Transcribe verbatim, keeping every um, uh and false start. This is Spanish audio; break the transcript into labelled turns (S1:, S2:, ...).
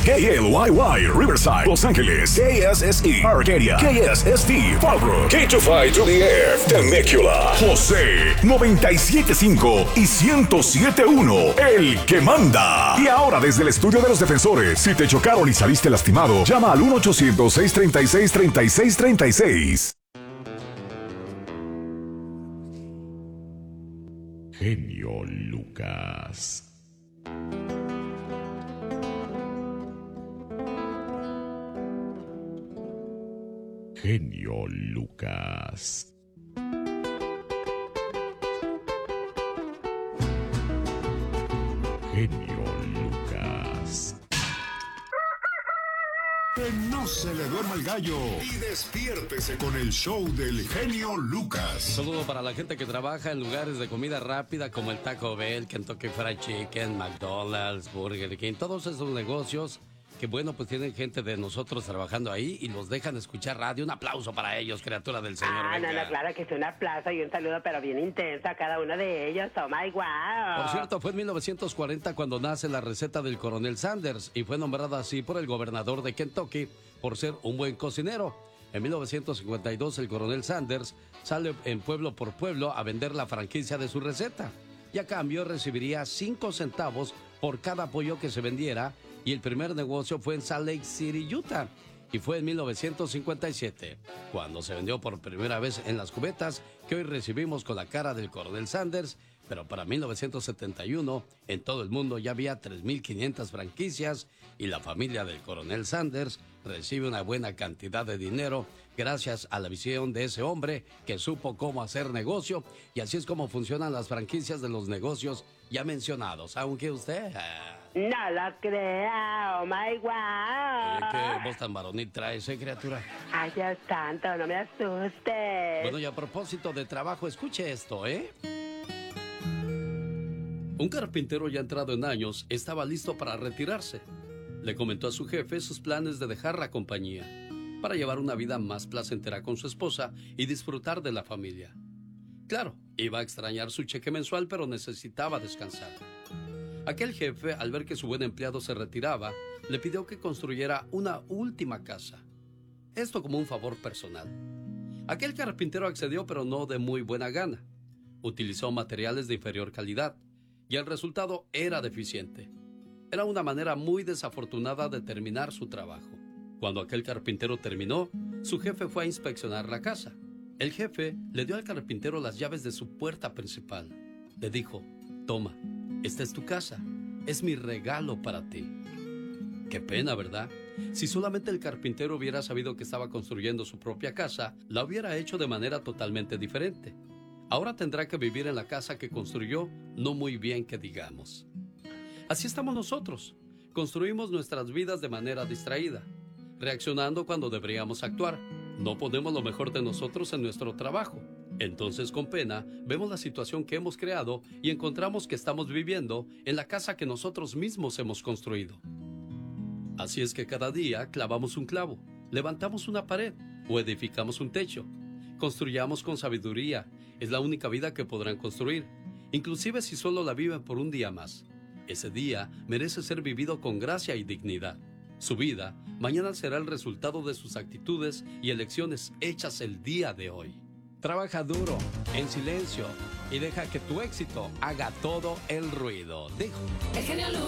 S1: K L Y Y, Riverside, Los Ángeles, K S S E, Arcadia, K S S T, Fallbrook, K two five to the F, Temecula, José, noventa y siete punto cinco y ciento siete punto uno, el que manda. Y ahora desde el estudio de los defensores, si te chocaron y saliste lastimado, llama al uno ochocientos, seiscientos treinta y seis, treinta y seis treinta y seis.
S2: Genio Lucas. Genio Lucas. Genio Lucas.
S3: Que no se le duerma el gallo y despiértese con el show del genio Lucas.
S4: Un saludo para la gente que trabaja en lugares de comida rápida como el Taco Bell, Kentucky Fried Chicken, McDonald's, Burger King, todos esos negocios que bueno, pues tienen gente de nosotros trabajando ahí y los dejan escuchar radio. Un aplauso para ellos, criatura del Señor.
S5: Ah,
S4: venga.
S5: no, no, claro que es un aplauso y un saludo, pero bien intenso a cada uno de ellos. Oh my wow.
S4: Por cierto, fue en mil novecientos cuarenta cuando nace la receta del Coronel Sanders y fue nombrada así por el gobernador de Kentucky por ser un buen cocinero. En mil novecientos cincuenta y dos el Coronel Sanders sale en pueblo por pueblo a vender la franquicia de su receta y a cambio recibiría cinco centavos por cada pollo que se vendiera. Y el primer negocio fue en Salt Lake City, Utah. Y fue en mil novecientos cincuenta y siete, cuando se vendió por primera vez en las cubetas que hoy recibimos con la cara del Coronel Sanders. Pero para mil novecientos setenta y uno, en todo el mundo ya había tres mil quinientas franquicias y la familia del Coronel Sanders recibe una buena cantidad de dinero gracias a la visión de ese hombre que supo cómo hacer negocio. Y así es como funcionan las franquicias de los negocios ya mencionados, aunque usted...
S5: No lo crea, oh my wow.
S4: Oye, qué voz tan varonil traes, ¿eh, criatura?
S5: Ay, Dios santo, no me asustes.
S4: Bueno, y a propósito de trabajo, escuche esto, ¿eh? Un carpintero ya entrado en años estaba listo para retirarse. Le comentó a su jefe sus planes de dejar la compañía para llevar una vida más placentera con su esposa y disfrutar de la familia. Claro, iba a extrañar su cheque mensual, pero necesitaba descansar. Aquel jefe, al ver que su buen empleado se retiraba, le pidió que construyera una última casa. Esto como un favor personal. Aquel carpintero accedió, pero no de muy buena gana. Utilizó materiales de inferior calidad y el resultado era deficiente. Era una manera muy desafortunada de terminar su trabajo. Cuando aquel carpintero terminó, su jefe fue a inspeccionar la casa. El jefe le dio al carpintero las llaves de su puerta principal. Le dijo: toma, esta es tu casa, es mi regalo para ti. Qué pena, ¿verdad? Si solamente el carpintero hubiera sabido que estaba construyendo su propia casa, la hubiera hecho de manera totalmente diferente. Ahora tendrá que vivir en la casa que construyó, no muy bien que digamos. Así estamos nosotros. Construimos nuestras vidas de manera distraída, reaccionando cuando deberíamos actuar. No ponemos lo mejor de nosotros en nuestro trabajo. Entonces, con pena, vemos la situación que hemos creado y encontramos que estamos viviendo en la casa que nosotros mismos hemos construido. Así es que cada día clavamos un clavo, levantamos una pared o edificamos un techo. Construyamos con sabiduría. Es la única vida que podrán construir, inclusive si solo la viven por un día más. Ese día merece ser vivido con gracia y dignidad. Su vida mañana será el resultado de sus actitudes y elecciones hechas el día de hoy. Trabaja duro, en silencio, y deja que tu éxito haga todo el ruido, dijo.